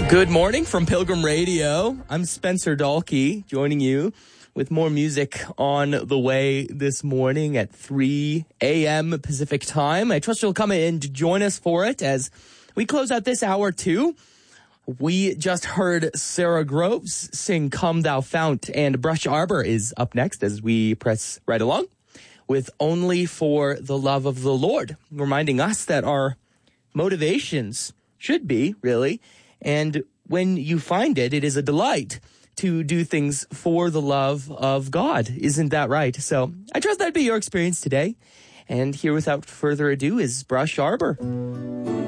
Good morning from Pilgrim Radio. I'm Spencer Dalkey, joining you with more music on the way this morning at 3 a.m. Pacific time. I trust you'll come in to join us for it as we close out this hour too. We just heard Sarah Groves sing Come Thou Fount, and Brush Arbor is up next as we press right along with Only for the Love of the Lord, reminding us that our motivations should be, really, and when you find it, it is a delight to do things for the love of God. Isn't that right? So I trust that'd be your experience today. And here, without further ado, is Brush Arbor.